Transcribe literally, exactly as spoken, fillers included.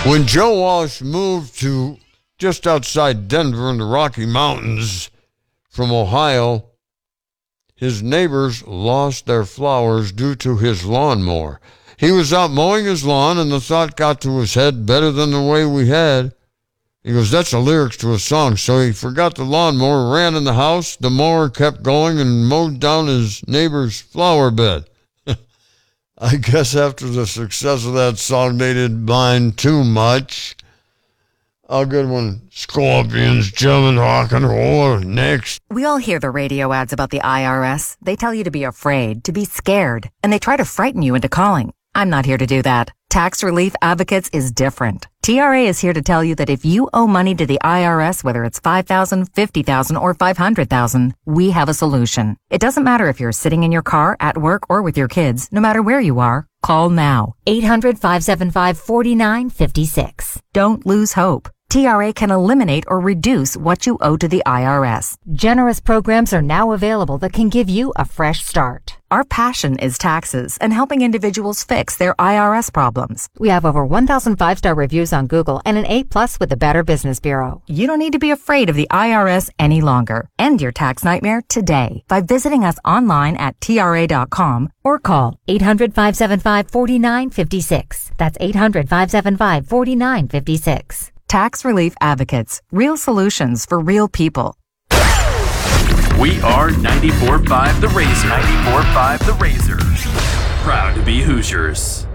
When Joe Walsh moved to just outside Denver in the Rocky Mountains from Ohio, his neighbors lost their flowers due to his lawnmower. He was out mowing his lawn, and the thought got to his head, better than the way we had. He goes, that's the lyrics to a song. So he forgot the lawnmower, ran in the house. The mower kept going and mowed down his neighbor's flower bed. I guess after the success of that song, they didn't mind too much. A good one. Scorpions, German rock and roll. Next. We all hear the radio ads about the I R S. They tell you to be afraid, to be scared, and they try to frighten you into calling. I'm not here to do that. Tax Relief Advocates is different. T R A is here to tell you that if you owe money to the I R S, whether it's five thousand dollars, fifty thousand dollars, or five hundred thousand dollars, we have a solution. It doesn't matter if you're sitting in your car, at work, or with your kids. No matter where you are, call now. eight hundred, five seven five, four nine five six. Don't lose hope. T R A can eliminate or reduce what you owe to the I R S. Generous programs are now available that can give you a fresh start. Our passion is taxes and helping individuals fix their I R S problems. We have over one thousand five-star reviews on Google and an A plus with the Better Business Bureau. You don't need to be afraid of the I R S any longer. End your tax nightmare today by visiting us online at T R A dot com or call eight hundred, five seven five, four nine five six. That's eight hundred, five seven five, four nine five six. Tax Relief Advocates. Real solutions for real people. We are ninety-four point five The Razor. ninety-four point five The Razor. Proud to be Hoosiers.